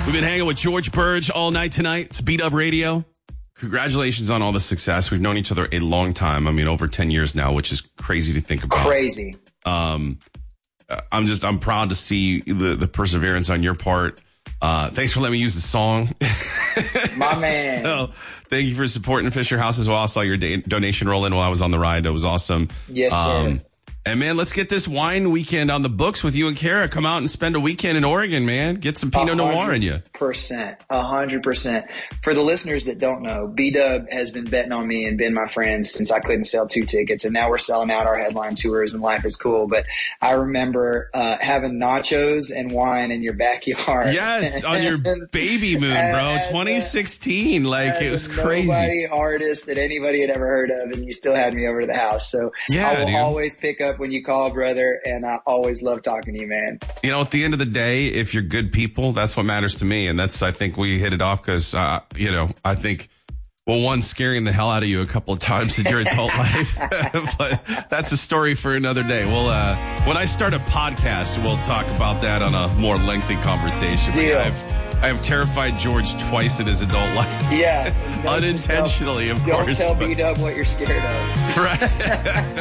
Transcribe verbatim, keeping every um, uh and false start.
We've been hanging with George Burge all night tonight. It's B-Dub Radio. Congratulations on all the success. We've known each other a long time. I mean, over ten years now, which is crazy to think about. Crazy. Um, I'm just, I'm proud to see the, the perseverance on your part. Uh, thanks for letting me use the song. My man. So, thank you for supporting Fisher House as well. I saw your da- donation roll in while I was on the ride. It was awesome. Yes, um, sir. And, man, let's get this wine weekend on the books with you and Kara. Come out and spend a weekend in Oregon, man. Get some Pinot Noir in you. Percent, a hundred percent. For the listeners that don't know, B-Dub has been betting on me and been my friend since I couldn't sell two tickets, and now we're selling out our headline tours, and life is cool. But I remember uh, having nachos and wine in your backyard. Yes, on your baby moon, bro. twenty sixteen, a, like it was crazy. Nobody artist that anybody had ever heard of, and you still had me over to the house. So yeah, I will dude. always pick up when you call, brother, and I always love talking to you, man. You know, at the end of the day, if you're good people, that's what matters to me. And that's, I think we hit it off because, uh, you know, I think, well, one, scaring the hell out of you a couple of times in your adult life. But that's a story for another day. Well, uh, when I start a podcast, we'll talk about that on a more lengthy conversation. Deal. I've, I have terrified George twice in his adult life. Yeah. Unintentionally, of Don't course. tell but- B-Dub what you're scared of. Right.